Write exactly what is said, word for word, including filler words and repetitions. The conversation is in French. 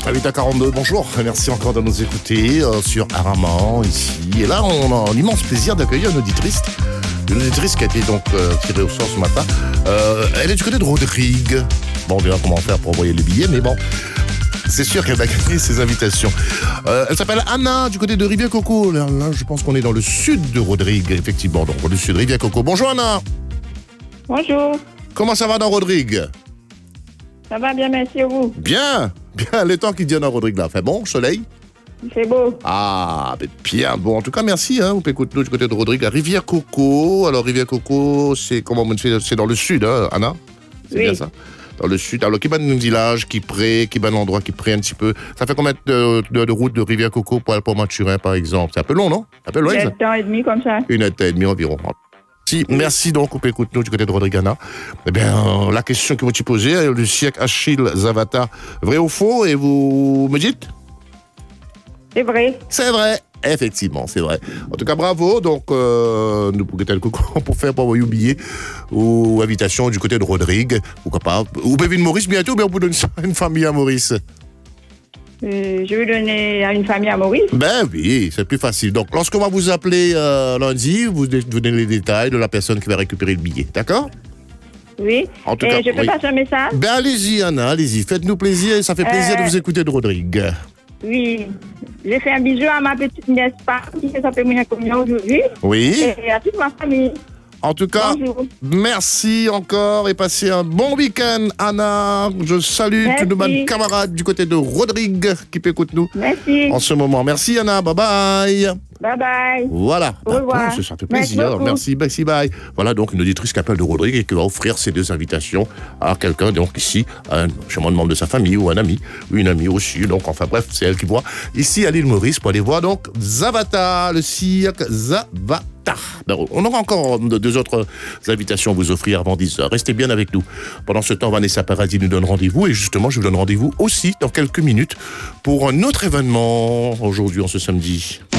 À huit heures quarante-deux, bonjour, merci encore de nous écouter euh, sur Araman, ici. Et là, on a l'immense plaisir d'accueillir une auditrice, une auditrice qui a été donc euh, tirée au sort ce matin. Euh, elle est du côté de Rodrigue. Bon, on verra comment faire pour envoyer les billets, mais bon, c'est sûr qu'elle va gagner ses invitations. Euh, elle s'appelle Anna, du côté de Rivière-Coco. Là, là, je pense qu'on est dans le sud de Rodrigue, effectivement, donc le sud, Rivière-Coco. Bonjour Anna. Bonjour. Comment ça va dans Rodrigue? Ça va bien, merci à vous. Bien, bien, le temps qui dit dans Rodrigue là. Fait bon, soleil? C'est beau. Ah, mais bien, bon, en tout cas, merci, hein, vous pouvez écouter nous du côté de Rodrigue, à Rivière-Coco. Alors, Rivière-Coco, c'est comment on fait, c'est dans le sud, hein, Anna? C'est oui. bien ça? Dans le sud. Alors, qui est un village, qui près, qui est un endroit qui près un petit peu. Ça fait combien de, de, de route de Rivière-Coco pour, pour Mathurin, par exemple? C'est un peu long, non? Un peu loin, ça? Une heure et demie comme ça. Une heure et demie environ. Si, merci donc, vous pouvez écouter nous du côté de Rodrigana. Eh bien, la question que vous t'y posez, le siècle Achille Zavata, vrai ou faux? Et vous me dites? C'est vrai. C'est vrai. Effectivement, c'est vrai. En tout cas, bravo. Donc, euh, nous pourrons le coucou pour faire pour vous oublier ou invitation du côté de Rodrigue. Pourquoi pas? Ou Bévin Maurice bientôt, ou bien on vous donne ça à une famille à Maurice? Euh, je vais donner à une famille à Maurice. Ben oui, c'est plus facile. Donc, lorsqu'on va vous appeler euh, lundi, vous donnez les détails de la personne qui va récupérer le billet. D'accord? Oui. En tout Et cas, je peux oui. passer un message? Ben allez-y, Anna, allez-y. Faites-nous plaisir. Ça fait plaisir Euh, de vous écouter de Rodrigue. Oui. Je fais un bisou à ma petite nièce qui fait sa première communion aujourd'hui. Oui. Et à toute ma famille. En tout cas, bonjour. Merci encore et passez un bon week-end, Anna. Je salue Merci. tous nos camarades du côté de Rodrigue qui écoutent nous Merci. en ce moment. Merci, Anna. Bye bye. Bye bye. Voilà. Au revoir. Ça, ça fait Merci plaisir. beaucoup. Merci, merci, bye. Voilà donc une auditrice qui appelle de Rodrigue et qui va offrir ces deux invitations à quelqu'un, donc ici, un, chez moi, un membre de sa famille ou un ami, ou une amie aussi. Donc, enfin bref, c'est elle qui voit. Ici, à l'île Maurice, pour aller voir donc Zavata, le cirque Zavata. On aura encore deux autres invitations à vous offrir avant dix heures. Restez bien avec nous. Pendant ce temps, Vanessa Paradis nous donne rendez-vous. Et justement, je vous donne rendez-vous aussi dans quelques minutes pour un autre événement aujourd'hui, en ce samedi.